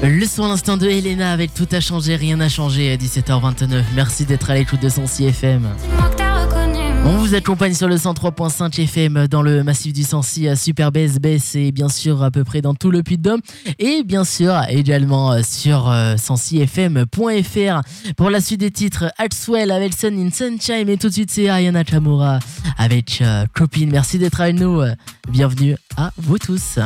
Le son à l'instant de Elena avec Tout a changé, rien n'a changé à 17h29. Merci d'être à l'écoute de Sancy FM. On vous accompagne sur le 103.5 FM dans le massif du Sancy à Super Baisse et bien sûr à peu près dans tout le Puy-de-Dôme et bien sûr également sur sancyfm.fr pour la suite des titres Axwell avec Sun in Sunshine et tout de suite c'est Ayana Kamura avec Copine. Merci d'être avec nous, bienvenue à vous tous.